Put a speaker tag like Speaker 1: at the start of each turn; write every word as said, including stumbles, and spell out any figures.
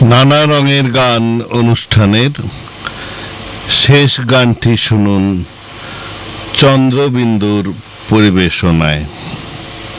Speaker 1: নানা রঙের গান অনুষ্ঠানের শেষ গানটি শুনুন চন্দ্রবিন্দুর পরিবেশনায়।